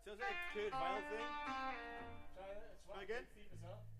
Does it a curved vinyl thing? Try that. It's Try again? feet as well.